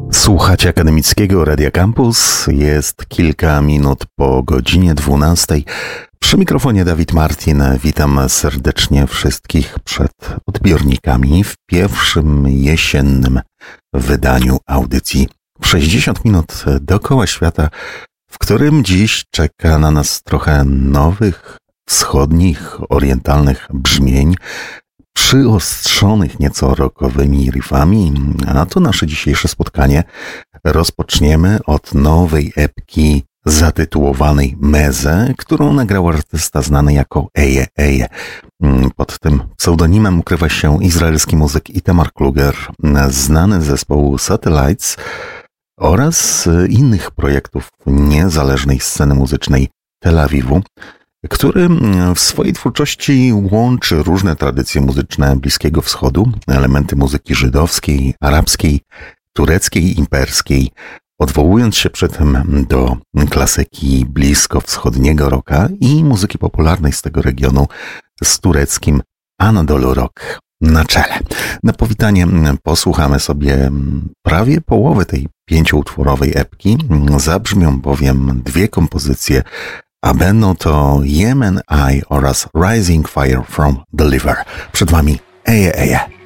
Słuchacie Akademickiego Radia Campus. Jest kilka minut po godzinie 12. Przy mikrofonie Dawid Martin. Witam serdecznie wszystkich przed odbiornikami w pierwszym jesiennym wydaniu audycji 60 minut dookoła świata, w którym dziś czeka na nas trochę nowych, wschodnich, orientalnych brzmień, przyostrzonych nieco rockowymi riffami, a to nasze dzisiejsze spotkanie rozpoczniemy od nowej epki zatytułowanej Meze, którą nagrał artysta znany jako Eje Eje. Pod tym pseudonimem ukrywa się izraelski muzyk Itamar Kluger, znany z zespołu Satellites oraz innych projektów niezależnej sceny muzycznej Tel Awiwu, który w swojej twórczości łączy różne tradycje muzyczne Bliskiego Wschodu, elementy muzyki żydowskiej, arabskiej, tureckiej, imperskiej, odwołując się przy tym do klasyki bliskowschodniego rocka i muzyki popularnej z tego regionu z tureckim Anadolu Rock na czele. Na powitanie posłuchamy sobie prawie połowy tej 5-utworowej epki. Zabrzmią bowiem dwie kompozycje, a będą to Yemen Eye oraz Rising Fire from the Liver. Przed wami Eje Eje.